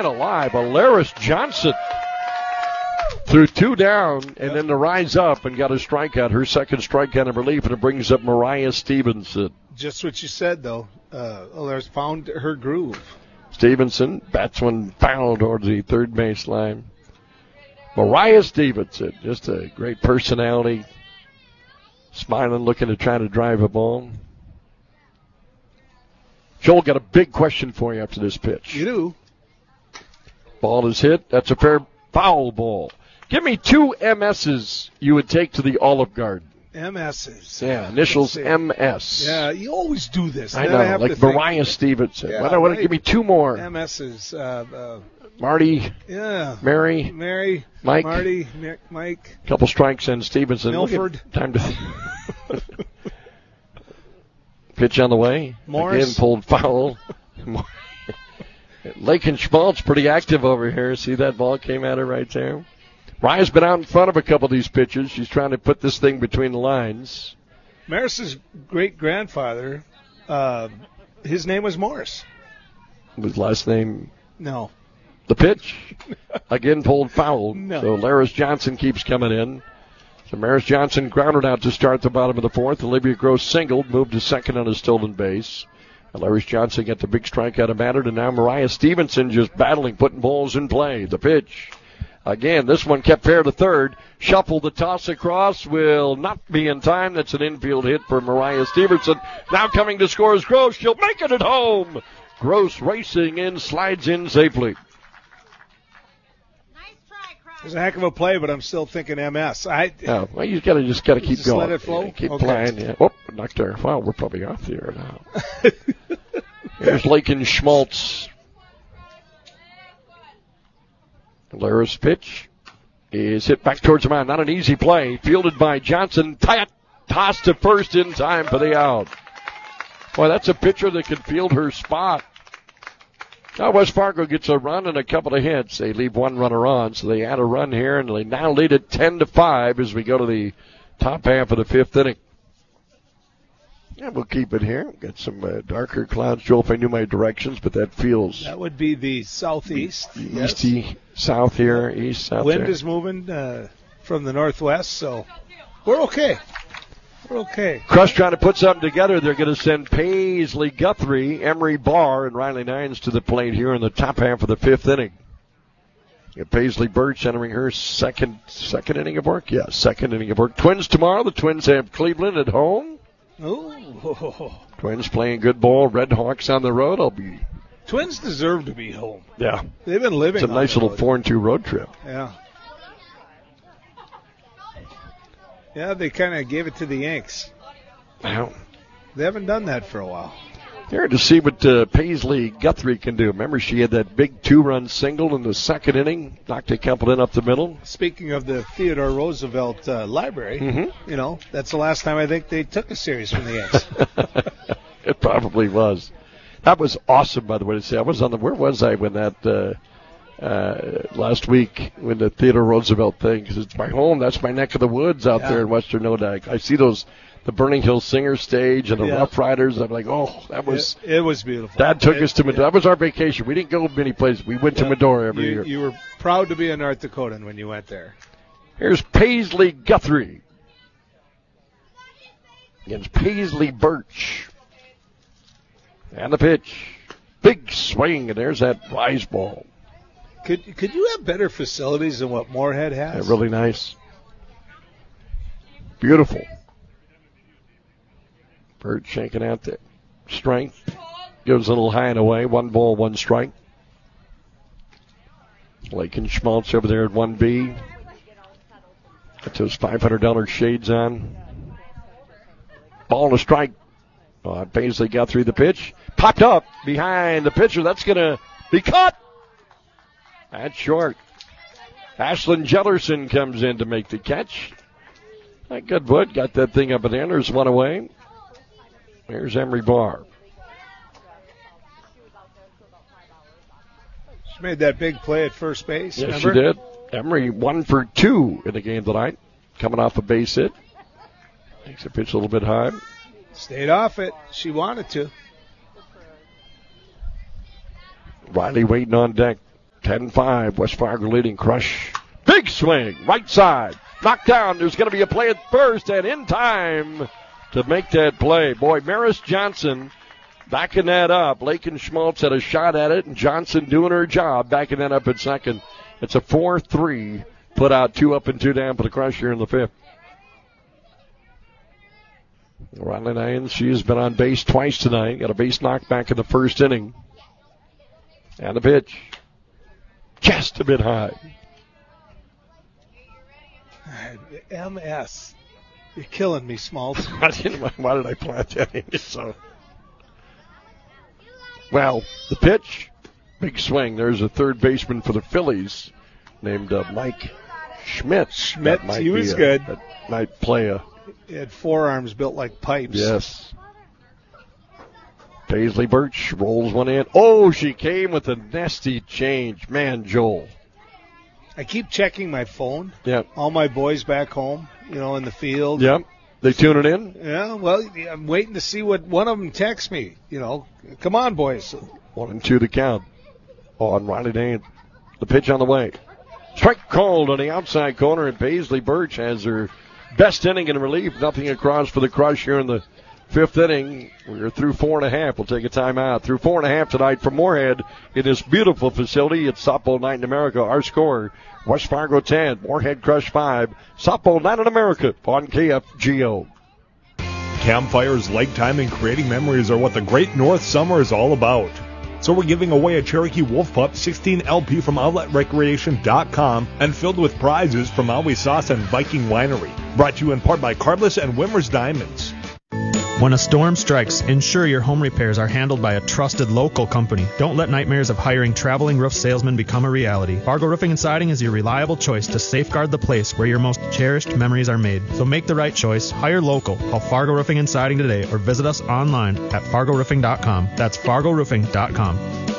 man alive, Alaris Johnson threw 2 down and then to rise up and got a strikeout, her second strikeout in relief, and it brings up Mariah Stevenson. Just what you said, though. Alaris found her groove. Stevenson bats one foul towards the third base line. Mariah Stevenson, just a great personality, smiling, looking to try to drive a ball. Joel, got a big question for you after this pitch. You do. Ball is hit. That's a fair foul ball. Give me 2 MSs you would take to the Olive Garden. MSs. Yeah, initials MS. Yeah, you always do this. I know, like Mariah Stevenson. Yeah, Why don't give me 2 more? MSs. Marty. Yeah. Mary. Mike. Marty. Mike. Couple strikes and Stevenson. Milford. Time to pitch on the way. Morris. Again, pulled foul. Lakin Schmaltz pretty active over here. See that ball came at her right there. Raya's been out in front of a couple of these pitches. She's trying to put this thing between the lines. Maris's great-grandfather, his name was Morris. His last name? No. The pitch. Again, pulled foul. No. So Laris Johnson keeps coming in. So Maris Johnson grounded out to start the bottom of the fourth. Olivia Gross singled, moved to second on a stolen base. And Laris Johnson got the big strikeout of Matter, and now Mariah Stevenson just battling, putting balls in play. The pitch. Again, this one kept fair to third. Shuffle the toss across. Will not be in time. That's an infield hit for Mariah Stevenson. Now coming to score is Gross. She'll make it at home. Gross racing in, slides in safely. It's a heck of a play, but I'm still thinking MS. Well, you just gotta keep going. Let it flow. Yeah, keep okay. playing. Yeah. Whoop, knocked her. Well, we're probably off the air now. Here's Lakin Schmaltz. Lara's pitch is hit back towards the mound. Not an easy play. Fielded by Johnson. Tossed to first in time for the out. Boy, that's a pitcher that can field her spot. Now West Fargo gets a run and a couple of hits. They leave one runner on, so they add a run here, and they now lead it 10-5 as we go to the top half of the fifth inning. Yeah, we'll keep it here. Got some darker clouds. Joel, if I knew my directions, but that feels... That would be the southeast. Easty south here, east, south Wind there. is moving from the northwest, so we're okay. We're okay. Crush trying to put something together. They're going to send Paisley Guthrie, Emery Barr, and Riley Nines to the plate here in the top half of the fifth inning. Got Paisley Birch entering her second inning of work. Yeah, second inning of work. Twins tomorrow. The Twins have Cleveland at home. Ooh. Twins playing good ball. Red Hawks on the road. Twins deserve to be home. Yeah. They've been living. It's a nice little 4-2 road trip. Yeah. Yeah, they kind of gave it to the Yanks. Wow. They haven't done that for a while. Here to see what Paisley Guthrie can do. Remember, she had that big 2-run single in the second inning, knocked a couple in up the middle. Speaking of the Theodore Roosevelt Library, that's the last time I think they took a series from the Yanks. It probably was. That was awesome, by the way, to see. I was on where was I when that, last week when the Theodore Roosevelt thing, because it's my home, that's my neck of the woods out there in Western Nodak. I see the Burning Hill Singer stage and the Rough Riders. I'm like, that was... It was beautiful. Dad took us to Medora. That was our vacation. We didn't go many places. We went to Medora every year. You were proud to be a North Dakotan when you went there. Here's Paisley Guthrie against Paisley Birch. And the pitch. Big swing, and there's that rise ball. Could you have better facilities than what Moorhead has? Yeah, really nice. Beautiful. Bird shaking out the strength. Goes a little high and away. 1 ball, 1 strike. Lakin Schmaltz over there at 1B. Got those $500 shades on. Ball and a strike. Paisley got through the pitch. Popped up behind the pitcher. That's going to be caught. That's short. Ashlyn Jellerson comes in to make the catch. Goodwood got that thing up in there. There's one away. Here's Emery Barr. She made that big play at first base. Yes, remember? she did. Emery 1 for 2 in the game tonight. Coming off a base hit. Makes the pitch a little bit high. Stayed off it. She wanted to. Riley waiting on deck. 10-5, West Fargo leading. Crush. Big swing, right side. Knocked down. There's going to be a play at first, and in time to make that play. Boy, Maris Johnson backing that up. Lakin Schmaltz had a shot at it, and Johnson doing her job, backing that up at second. It's a 4-3. Put out 2 up and 2 down for the Crush here in the 5th. Riley Nyans, she has been on base twice tonight. Got a base knockback in the first inning. And the pitch. Just a bit high. MS. You're killing me, Schmaltz. Why did I plant that in? So, well, the pitch. Big swing. There's a third baseman for the Phillies named Mike Schmidt. He was good. That might play a... He had forearms built like pipes. Yes. Paisley Birch rolls one in. Oh, she came with a nasty change. Man, Joel. I keep checking my phone. Yep. All my boys back home, in the field. Yep. They tuning in? Yeah, well, I'm waiting to see what one of them texts me. Come on, boys. 1-2 the count on Riley Nyans. The pitch on the way. Strike called on the outside corner, and Paisley Birch has her best inning in relief. Nothing across for the Crush here in the 5th inning. We're through 4.5. We'll take a timeout. Through 4.5 tonight from Moorhead in this beautiful facility. It's Softball Night in America. Our score, West Fargo 10, Moorhead Crush 5. Softball Night in America on KFGO. Campfires, lake time, and creating memories are what the Great North Summer is all about. So we're giving away a Cherokee Wolf Pup 16 LP from OutletRecreation.com and filled with prizes from Maui Sauce and Viking Winery. Brought to you in part by Carbless and Wimmer's Diamonds. When a storm strikes, ensure your home repairs are handled by a trusted local company. Don't let nightmares of hiring traveling roof salesmen become a reality. Fargo Roofing and Siding is your reliable choice to safeguard the place where your most cherished memories are made. So make the right choice. Hire local. Call Fargo Roofing and Siding today or visit us online at fargoroofing.com. That's fargoroofing.com.